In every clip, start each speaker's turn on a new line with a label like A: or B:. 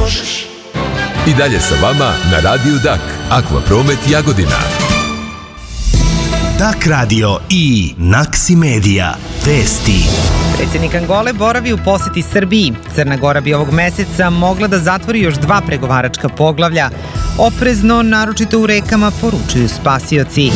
A: možeš.
B: I dalje sa vama na Radiju Dak, Akvapromet Jagodina.
C: Dak radio i Naksi Medija. Vesti.
D: Predsjednik Angole boravi u poseti Srbiji. Crna Gora bi ovog meseca mogla da zatvori još 2 pregovaračka poglavlja. Oprezno, naročito u rekama, poručuju spasioci.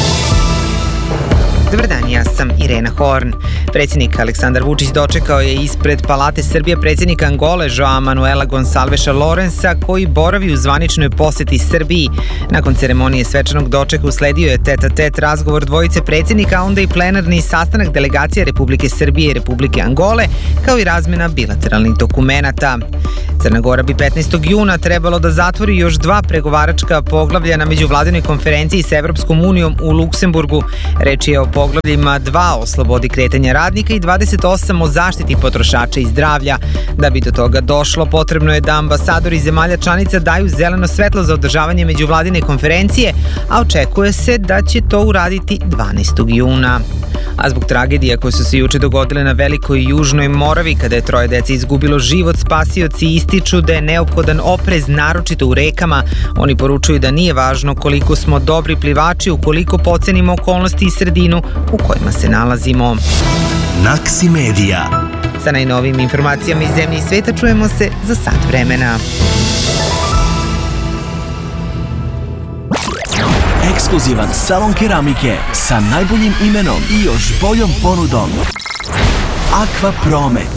D: Dobar dan, ja sam Irena Horn. Predsjednik Aleksandar Vučić dočekao je ispred Palate Srbije predsjednika Angole Joao Manuela Gonsalveša Lorensa, koji boravi u zvaničnoj poseti Srbiji. Nakon ceremonije svečanog dočeka usledio je tet-a-tet razgovor dvojice predsjednika, a onda i plenarni sastanak delegacija Republike Srbije i Republike Angole, kao i razmena bilateralnih dokumenata. Crna Gora bi 15. juna trebalo da zatvori još 2 pregovaračka poglavlja na međuvladinoj konferenciji sa Evropskom unijom u Luksemburgu. Reč je o poglavljima 2 o slobodi kretanja radnika i 28 o zaštiti potrošača i zdravlja. Da bi do toga došlo, potrebno je da ambasadori zemalja članica daju zeleno svetlo za održavanje međuvladine konferencije, a očekuje se da će to uraditi 12. juna. A zbog tragedija koje su se juče dogodile na Velikoj Južnoj Moravi, kada je 3 dece izgubilo život, spasioci ističu da je neophodan oprez, naročito u rekama. Oni poručuju da nije važno koliko smo dobri plivači ukoliko pocenimo okolnosti i sredinu u kojima se nalazimo.
C: Naksi Medija.
D: Sa najnovijim informacijama iz zemlje i sveta čujemo se za sat vremena.
E: Ekskluzivan salon keramike sa najboljim imenom i još boljom ponudom. Akvapromet.